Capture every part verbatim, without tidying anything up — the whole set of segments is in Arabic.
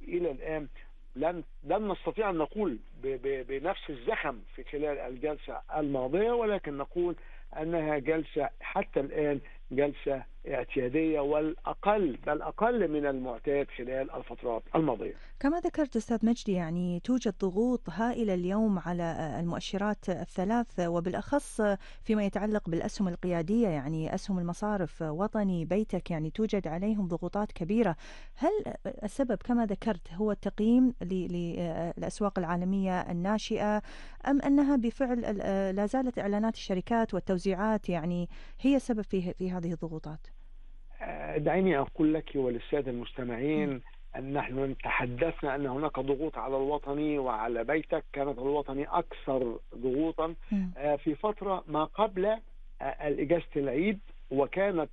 إلى الآن لن لن نستطيع أن نقول ب- ب- بنفس الزخم في خلال الجلسة الماضية، ولكن نقول أنها جلسة حتى الآن جلسة اعتيادية، والأقل بل أقل من المعتاد خلال الفترات الماضية. كما ذكرت أستاذ مجدي، يعني توجد ضغوط هائلة اليوم على المؤشرات الثلاث، وبالأخص فيما يتعلق بالأسهم القيادية، يعني أسهم المصارف وطني بيتك، يعني توجد عليهم ضغوطات كبيرة. هل السبب كما ذكرت هو التقييم للأسواق العالمية الناشئة، أم أنها بالفعل لا زالت إعلانات الشركات والتوزيعات يعني هي سبب في في هذه الضغوطات؟ آه، دعيني أقول لك وللسادة المستمعين أن نحن تحدثنا أن هناك ضغوط على الوطني وعلى بيتك. كانت الوطني أكثر ضغوطا مم. آه، في فترة ما قبل آه، الإجازة العيد، وكانت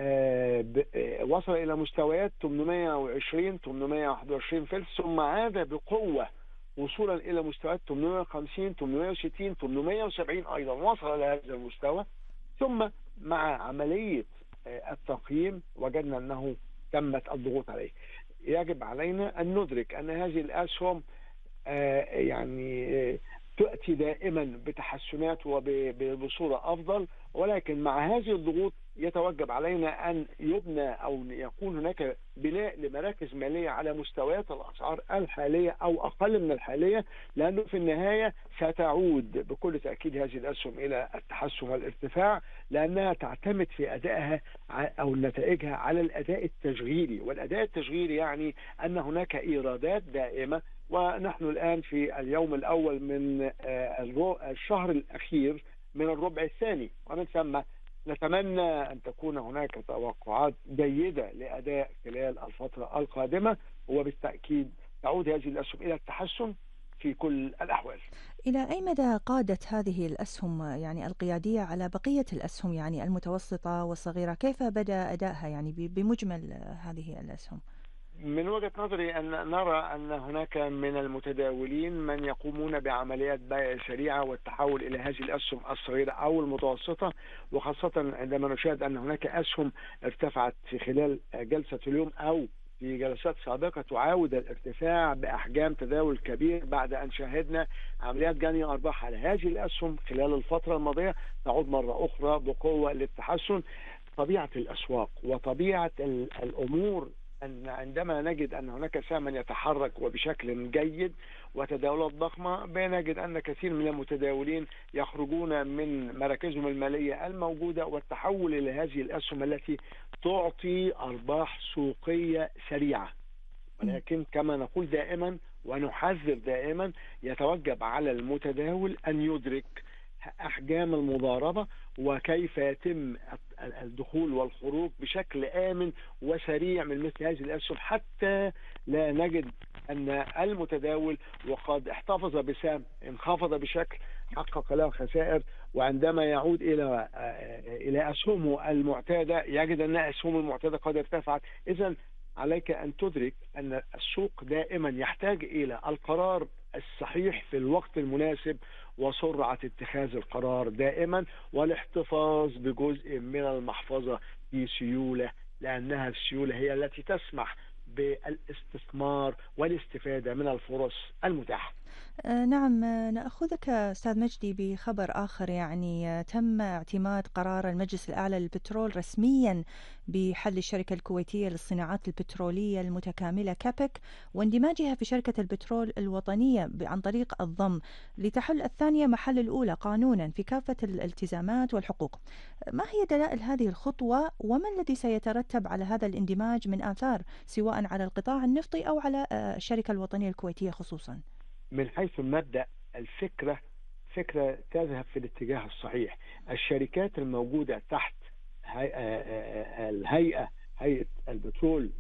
آه، ب- آه، وصل إلى مستويات ثمانمائة وعشرين ثمانمائة وواحد وعشرين فلس، ثم عاد بقوة وصولا إلى مستويات ثمانمائة وخمسين ثمانمائة وستين ثمانمائة وسبعين، أيضا وصل إلى هذا المستوى. ثم مع عملية آه، التقييم وجدنا أنه تمت الضغوط عليه. يجب علينا أن ندرك أن هذه الأسهم آه، يعني آه، تأتي دائما بتحسنات وبصورة أفضل، ولكن مع هذه الضغوط يتوجب علينا أن يبنى أو يكون هناك بناء لمراكز مالية على مستويات الأسعار الحالية أو أقل من الحالية، لأنه في النهاية ستعود بكل تأكيد هذه الأسهم إلى التحسن والارتفاع، لأنها تعتمد في أدائها ع- أو نتائجها على الأداء التشغيلي. والأداء التشغيلي يعني أن هناك إيرادات دائمة، ونحن الآن في اليوم الأول من آه، الرو- الشهر الأخير من الربع الثاني، ومن ثم نتمنى أن تكون هناك توقعات جيدة لأداء خلال الفترة القادمة، وبالتأكيد تعود هذه الأسهم إلى التحسن في كل الأحوال. إلى أي مدى قادت هذه الأسهم يعني القيادية على بقية الأسهم يعني المتوسطة والصغيرة؟ كيف بدأ أدائها يعني ب- بمجمل هذه الأسهم؟ من وجهة نظري أن نرى أن هناك من المتداولين من يقومون بعمليات بيع سريعة والتحول إلى هذه الأسهم الصغيرة أو المتوسطة، وخاصة عندما نشاهد أن هناك أسهم ارتفعت في خلال جلسة اليوم أو في جلسات سابقة تعاود الارتفاع بأحجام تداول كبير، بعد أن شاهدنا عمليات جني أرباح على هذه الأسهم خلال الفترة الماضية، تعود مرة أخرى بقوة للتحسن. طبيعة الأسواق وطبيعة ال- الأمور أن عندما نجد أن هناك سهما يتحرك وبشكل جيد وتداولات ضخمة، بنجد أن كثير من المتداولين يخرجون من مراكزهم المالية الموجودة والتحول إلى هذه الأسهم التي تعطي أرباح سوقية سريعة. مم. ولكن كما نقول دائما ونحذر دائما، يتوجب على المتداول أن يدرك أحجام المضاربة وكيف يتم الدخول والخروج بشكل آمن وسريع من مثل هذه الأسهم، حتى لا نجد أن المتداول وقد احتفظ بسهم انخفض بشكل حقق له خسائر، وعندما يعود إلى إلى أسهمه المعتادة يجد أن أسهمه المعتادة قد ارتفعت. إذن عليك أن تدرك أن السوق دائما يحتاج إلى القرار الصحيح في الوقت المناسب وسرعة اتخاذ القرار دائما، والاحتفاظ بجزء من المحفظة في سيولة، لأنها السيولة هي التي تسمح بالاستثمار والاستفادة من الفرص المتاحة. آه، نعم. آه، نأخذك أستاذ مجدي بخبر آخر، يعني آه، تم اعتماد قرار المجلس الأعلى للبترول رسميا بحل الشركة الكويتية للصناعات البترولية المتكاملة كابك واندماجها في شركة البترول الوطنية ب- عن طريق الضم، لتحل الثانية محل الأولى قانونا في كافة الالتزامات والحقوق. ما هي دلائل هذه الخطوة، وما الذي سيترتب على هذا الاندماج من آثار سواء على القطاع النفطي أو على آه، الشركة الوطنية الكويتية خصوصا؟ من حيث المبدأ الفكرة فكرة تذهب في الاتجاه الصحيح. الشركات الموجودة تحت هي- آه، آه، آه، الهيئة هيئة البترول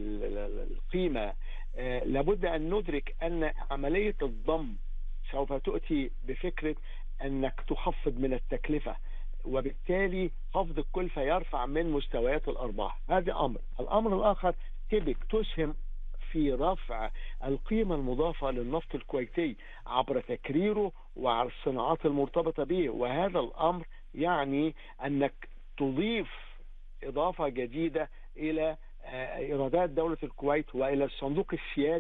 والقيمة، آه، لابد أن ندرك أن عملية الضم سوف تؤتي بفكرة أنك تخفض من التكلفة، وبالتالي خفض الكلفة يرفع من مستويات الأرباح. هذا أمر. الأمر الآخر، تبك تسهم في رفع القيمة المضافة للنفط الكويتي عبر تكريره وعلى الصناعات المرتبطة به، وهذا الأمر يعني أنك تضيف إضافة جديدة إلى آه، إيرادات دولة الكويت وإلى الصندوق السيادي